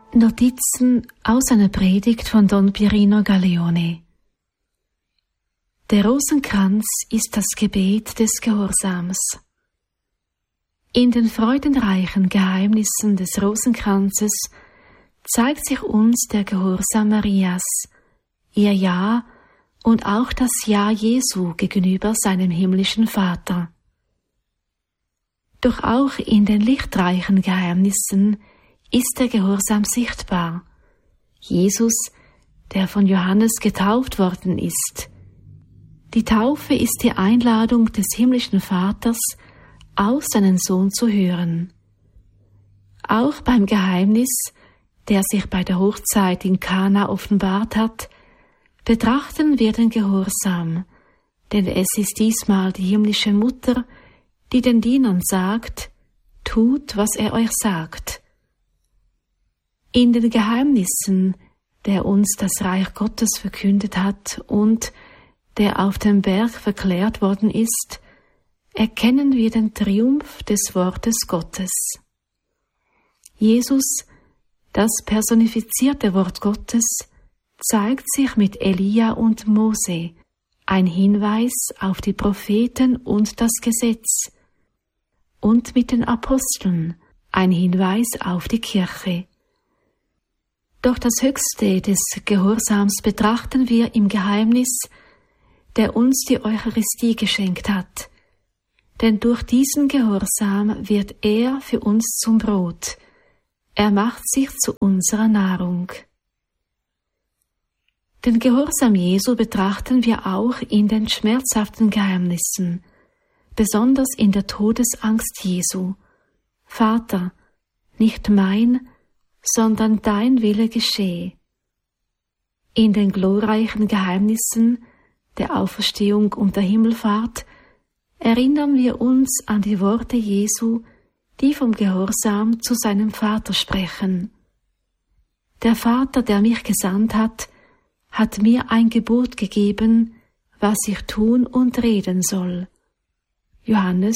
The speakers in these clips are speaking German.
Notizen aus einer Predigt von Don Pierino Galeone. Der Rosenkranz ist das Gebet des Gehorsams. In den freudenreichen Geheimnissen des Rosenkranzes zeigt sich uns der Gehorsam Marias, ihr Ja und auch das Ja Jesu gegenüber seinem himmlischen Vater. Doch auch in den lichtreichen Geheimnissen ist der Gehorsam sichtbar. Jesus, der von Johannes getauft worden ist. Die Taufe ist die Einladung des himmlischen Vaters, auf seinen Sohn zu hören. Auch beim Geheimnis, der sich bei der Hochzeit in Kana offenbart hat, betrachten wir den Gehorsam, denn es ist diesmal die himmlische Mutter, die den Dienern sagt, tut, was er euch sagt. In den Geheimnissen, der uns das Reich Gottes verkündet hat und der auf dem Berg verklärt worden ist, erkennen wir den Triumph des Wortes Gottes. Jesus, das personifizierte Wort Gottes, zeigt sich mit Elia und Mose, ein Hinweis auf die Propheten und das Gesetz, und mit den Aposteln, ein Hinweis auf die Kirche. Doch das Höchste des Gehorsams betrachten wir im Geheimnis, der uns die Eucharistie geschenkt hat. Denn durch diesen Gehorsam wird er für uns zum Brot. Er macht sich zu unserer Nahrung. Den Gehorsam Jesu betrachten wir auch in den schmerzhaften Geheimnissen, besonders in der Todesangst Jesu. Vater, nicht mein, sondern dein Wille geschehe. In den glorreichen Geheimnissen der Auferstehung und der Himmelfahrt erinnern wir uns an die Worte Jesu, die vom Gehorsam zu seinem Vater sprechen. Der Vater, der mich gesandt hat mir ein Gebot gegeben, was ich tun und reden soll. Johannes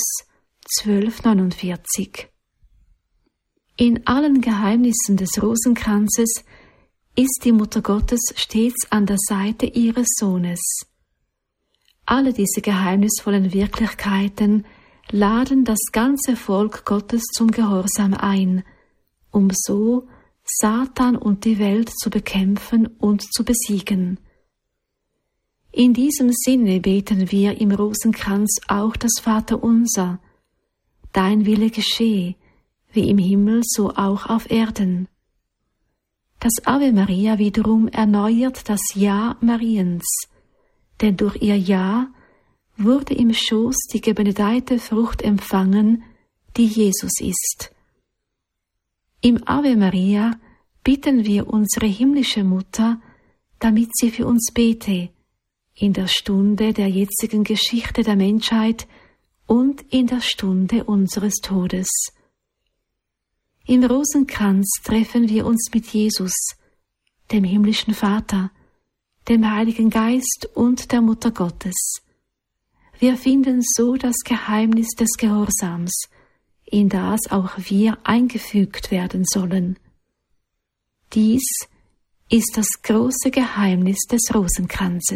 12,49. In allen Geheimnissen des Rosenkranzes ist die Mutter Gottes stets an der Seite ihres Sohnes. Alle diese geheimnisvollen Wirklichkeiten laden das ganze Volk Gottes zum Gehorsam ein, um so Satan und die Welt zu bekämpfen und zu besiegen. In diesem Sinne beten wir im Rosenkranz auch das Vaterunser. Dein Wille geschehe, wie im Himmel, so auch auf Erden. Das Ave Maria wiederum erneuert das Ja Mariens, denn durch ihr Ja wurde im Schoß die gebenedeite Frucht empfangen, die Jesus ist. Im Ave Maria bitten wir unsere himmlische Mutter, damit sie für uns bete, in der Stunde der jetzigen Geschichte der Menschheit und in der Stunde unseres Todes. Im Rosenkranz treffen wir uns mit Jesus, dem himmlischen Vater, dem Heiligen Geist und der Mutter Gottes. Wir finden so das Geheimnis des Gehorsams, in das auch wir eingefügt werden sollen. Dies ist das große Geheimnis des Rosenkranzes.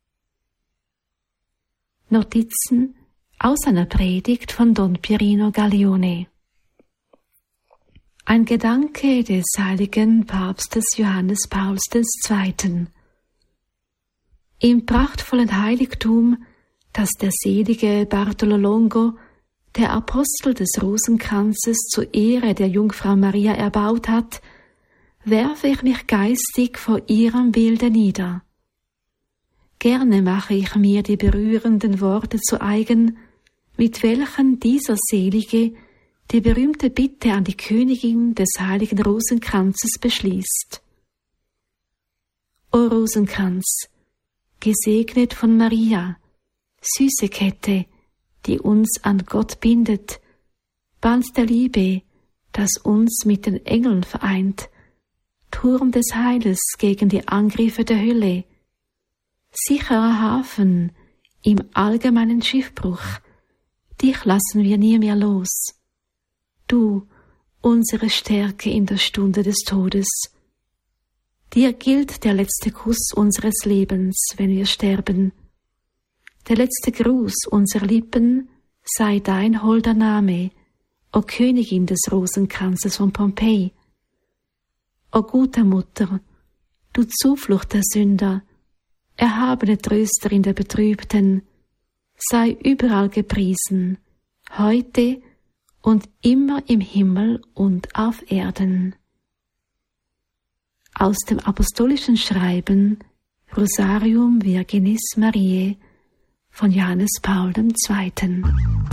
Notizen aus einer Predigt von Don Pierino Galeone. Ein Gedanke des heiligen Papstes Johannes Pauls II. Im prachtvollen Heiligtum, das der selige Bartolo Longo, der Apostel des Rosenkranzes zur Ehre der Jungfrau Maria erbaut hat, werfe ich mich geistig vor ihrem Bilde nieder. Gerne mache ich mir die berührenden Worte zu eigen, mit welchen dieser Selige die berühmte Bitte an die Königin des heiligen Rosenkranzes beschließt. O Rosenkranz, gesegnet von Maria, süße Kette, die uns an Gott bindet, Band der Liebe, das uns mit den Engeln vereint, Turm des Heiles gegen die Angriffe der Hölle, sicherer Hafen im allgemeinen Schiffbruch, dich lassen wir nie mehr los. Du, unsere Stärke in der Stunde des Todes. Dir gilt der letzte Kuss unseres Lebens, wenn wir sterben. Der letzte Gruß unserer Lippen sei dein holder Name, o Königin des Rosenkranzes von Pompeji. O gute Mutter, du Zuflucht der Sünder, erhabene Trösterin der Betrübten, sei überall gepriesen, heute und immer im Himmel und auf Erden. Aus dem apostolischen Schreiben Rosarium Virginis Mariae von Johannes Paul II.